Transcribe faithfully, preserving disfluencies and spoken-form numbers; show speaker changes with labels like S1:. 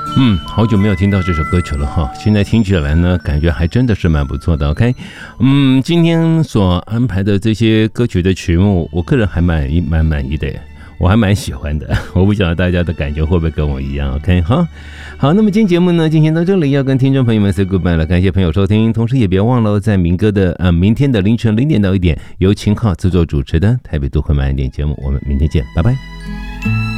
S1: 嗯，好久没有听到这首歌曲了哈，现在听起来呢，感觉还真的是蛮不错的。OK， 嗯，今天所安排的这些歌曲的曲目，我个人还蛮蛮满意的耶，我还蛮喜欢的。我不晓得大家的感觉会不会跟我一样 ？OK， 好，好，那么今天节目呢进行到这里，要跟听众朋友们 say goodbye 了，感谢朋友收听，同时也别忘了在民歌的呃明天的凌晨零点到一点，由秦昊制作主持的台北都会慢一点节目，我们明天见，拜拜。